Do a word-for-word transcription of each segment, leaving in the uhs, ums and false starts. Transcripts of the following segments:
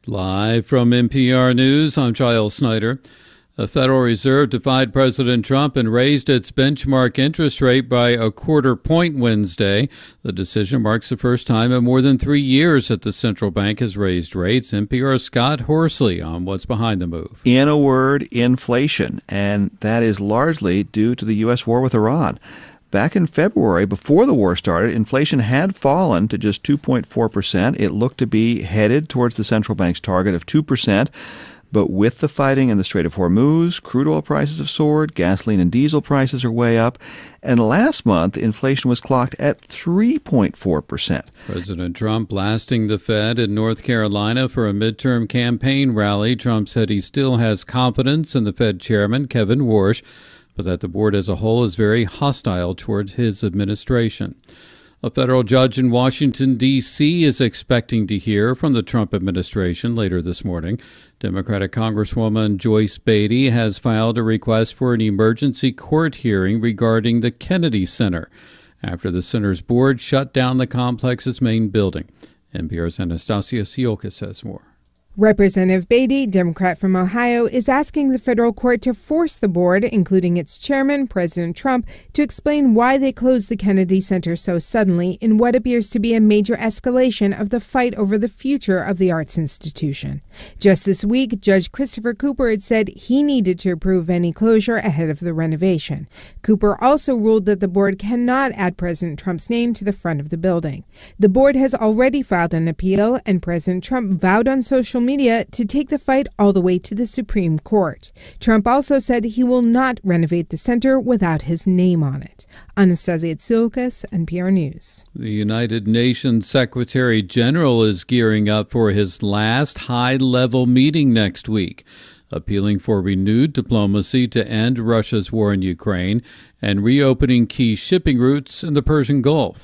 Live from N P R News, I'm Giles Snyder. The Federal Reserve defied President Trump and raised its benchmark interest rate by a quarter point Wednesday. The decision marks the first time in more than three years that the central bank has raised rates. N P R's Scott Horsley on what's behind the move. In a word, inflation, and that is largely due to the U S war with Iran. Back in February, before the war started, inflation had fallen to just two point four percent. It looked to be headed towards the central bank's target of two percent. But with the fighting in the Strait of Hormuz, crude oil prices have soared, gasoline and diesel prices are way up, and last month, inflation was clocked at three point four percent. President Trump blasting the Fed in North Carolina for a midterm campaign rally. Trump said he still has confidence in the Fed chairman, Kevin Warsh, but that the board as a whole is very hostile toward his administration. A federal judge in Washington, D C is expecting to hear from the Trump administration later this morning. Democratic Congresswoman Joyce Beatty has filed a request for an emergency court hearing regarding the Kennedy Center after the center's board shut down the complex's main building. N P R's Anastasia Siokas has more. Representative Beatty, Democrat from Ohio, is asking the federal court to force the board, including its chairman, President Trump, to explain why they closed the Kennedy Center so suddenly in what appears to be a major escalation of the fight over the future of the arts institution. Just this week, Judge Christopher Cooper had said he needed to approve any closure ahead of the renovation. Cooper also ruled that the board cannot add President Trump's name to the front of the building. The board has already filed an appeal, and President Trump vowed on social media media to take the fight all the way to the Supreme Court. Trump also said he will not renovate the center without his name on it. Anastasia Tsiolkas, N P R News. The United Nations Secretary General is gearing up for his last high-level meeting next week, appealing for renewed diplomacy to end Russia's war in Ukraine and reopening key shipping routes in the Persian Gulf.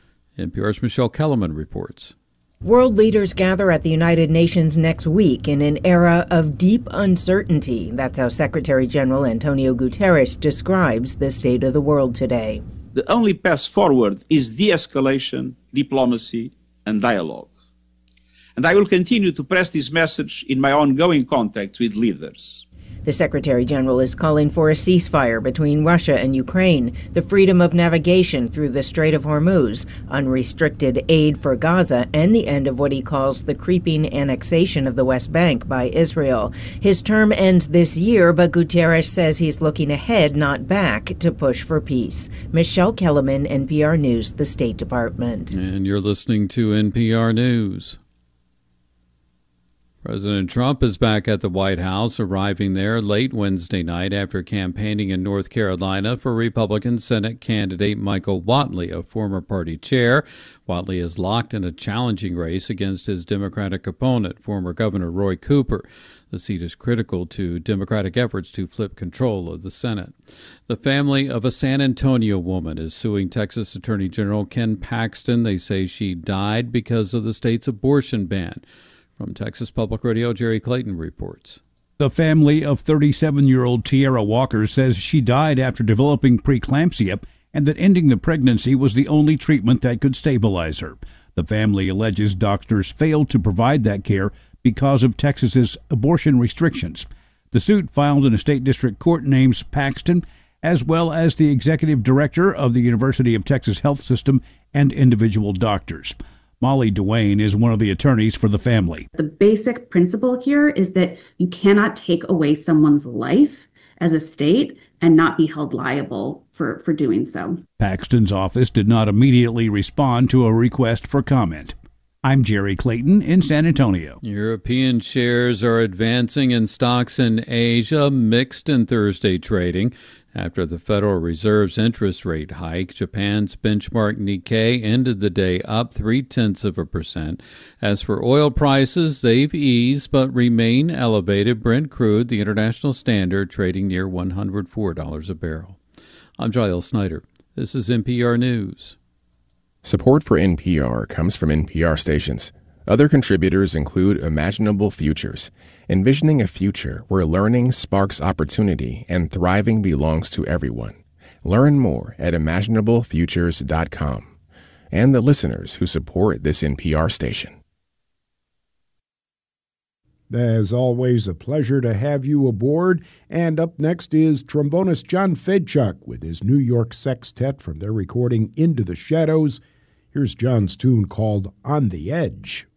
N P R's Michelle Kellerman reports. World leaders gather at the United Nations next week in an era of deep uncertainty. That's how Secretary General Antonio Guterres describes the state of the world today. The only path forward is de-escalation, diplomacy, and dialogue. And I will continue to press this message in my ongoing contacts with leaders. The Secretary General is calling for a ceasefire between Russia and Ukraine, the freedom of navigation through the Strait of Hormuz, unrestricted aid for Gaza, and the end of what he calls the creeping annexation of the West Bank by Israel. His term ends this year, but Guterres says he's looking ahead, not back, to push for peace. Michelle Kellerman, N P R News, the State Department. And you're listening to N P R News. President Trump is back at the White House, arriving there late Wednesday night after campaigning in North Carolina for Republican Senate candidate Michael Whatley, a former party chair. Whatley is locked in a challenging race against his Democratic opponent, former Governor Roy Cooper. The seat is critical to Democratic efforts to flip control of the Senate. The family of a San Antonio woman is suing Texas Attorney General Ken Paxton. They say she died because of the state's abortion ban. From Texas Public Radio, Jerry Clayton reports. The family of thirty-seven-year-old Tierra Walker says she died after developing preeclampsia and that ending the pregnancy was the only treatment that could stabilize her. The family alleges doctors failed to provide that care because of Texas's abortion restrictions. The suit filed in a state district court names Paxton, as well as the executive director of the University of Texas Health System and individual doctors. Molly Duane is one of the attorneys for the family. The basic principle here is that you cannot take away someone's life as a state and not be held liable for, for doing so. Paxton's office did not immediately respond to a request for comment. I'm Jerry Clayton in San Antonio. European shares are advancing in stocks in Asia, mixed in Thursday trading. After the Federal Reserve's interest rate hike, Japan's benchmark Nikkei ended the day up three-tenths of a percent. As for oil prices, they've eased but remain elevated. Brent crude, the international standard, trading near one hundred four dollars a barrel. I'm Giles Snyder. This is N P R News. Support for N P R comes from N P R stations. Other contributors include Imaginable Futures, envisioning a future where learning sparks opportunity and thriving belongs to everyone. Learn more at imaginable futures dot com. And the listeners who support this N P R station. As always, a pleasure to have you aboard. And up next is trombonist John Fedchuk with his New York Sextet from their recording Into the Shadows. Here's John's tune called On the Edge.